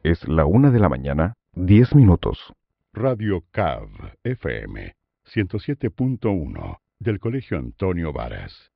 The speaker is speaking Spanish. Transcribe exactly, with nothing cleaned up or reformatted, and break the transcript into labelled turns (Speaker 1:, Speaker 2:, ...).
Speaker 1: Es la una de la mañana, diez minutos.
Speaker 2: Radio C A V F M ciento siete punto uno del Colegio Antonio Varas.